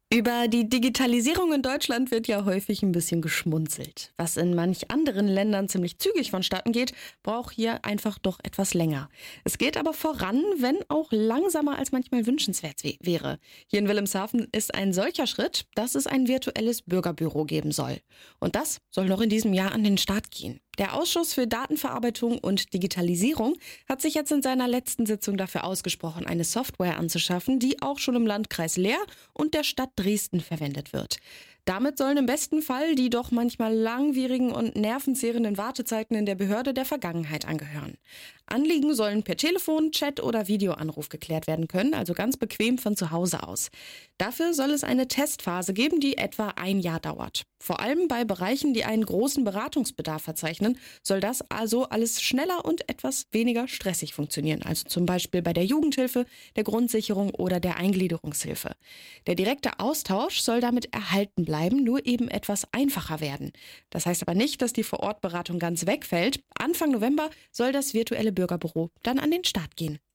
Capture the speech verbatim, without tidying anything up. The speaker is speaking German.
Über die Digitalisierung in Deutschland wird ja häufig ein bisschen geschmunzelt. Was in manch anderen Ländern ziemlich zügig vonstatten geht, braucht hier einfach doch etwas länger. Es geht aber voran, wenn auch langsamer als manchmal wünschenswert we- wäre. Hier in Wilhelmshaven ist ein solcher Schritt, dass es ein virtuelles Bürgerbüro geben soll. Und das soll noch in diesem Jahr an den Start gehen. Der Ausschuss für Datenverarbeitung und Digitalisierung hat sich jetzt in seiner letzten Sitzung dafür ausgesprochen, eine Software anzuschaffen, die auch schon im Landkreis Leer und der Stadt Dresden verwendet wird. Damit sollen im besten Fall die doch manchmal langwierigen und nervenzehrenden Wartezeiten in der Behörde der Vergangenheit angehören. Anliegen sollen per Telefon, Chat oder Videoanruf geklärt werden können, also ganz bequem von zu Hause aus. Dafür soll es eine Testphase geben, die etwa ein Jahr dauert. Vor allem bei Bereichen, die einen großen Beratungsbedarf verzeichnen, soll das also alles schneller und etwas weniger stressig funktionieren. Also zum Beispiel bei der Jugendhilfe, der Grundsicherung oder der Eingliederungshilfe. Der direkte Austausch soll damit erhalten bleiben, nur eben etwas einfacher werden. Das heißt aber nicht, dass die Vorortberatung ganz wegfällt. Anfang November soll das virtuelle Bürgerbüro dann an den Start gehen.